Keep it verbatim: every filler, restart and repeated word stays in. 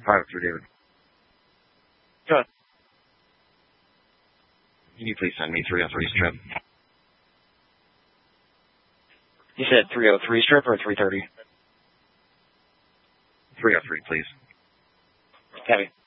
five oh three, David. Go ahead. Can you please send me three oh three strip? You said three oh three strip or three thirty? three oh three, please. Heavy.